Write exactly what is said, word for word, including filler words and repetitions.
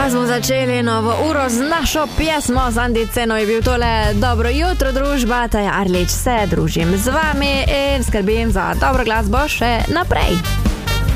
Pa smo začeli novo uro z našo pjesmo, z Andiceno je bil tole Dobro jutro družba, Taja Arlič se družim z vami in skrbim za dobro glasbo še naprej.